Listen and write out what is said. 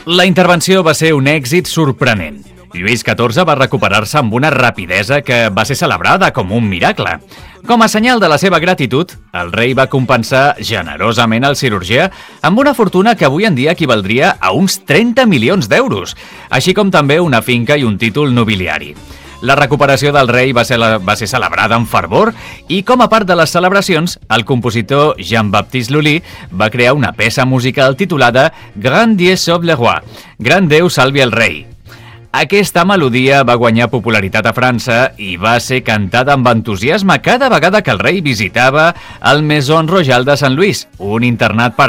La intervenció va ser un èxit sorprenent. Lluís XIV va recuperar-se amb una rapidesa que va ser celebrada com un miracle. Com a senyal de la seva gratitud, el rei va compensar generosament el cirurgià amb una fortuna que avui en dia equivaldria a uns 30 milions d'euros, així com també una finca i un títol nobiliari. La recuperació del rei va ser celebrada amb fervor i, com a part de les celebracions, el compositor Jean-Baptiste Lully va crear una peça musical titulada Grand Dieu sauve le roi, Gran Déu salvi el rei. Aquesta melodia va guanyar popularitat a França i va ser cantada amb entusiasme cada vegada que el rei visitava el Maison Royal de Sant Louis, un internat per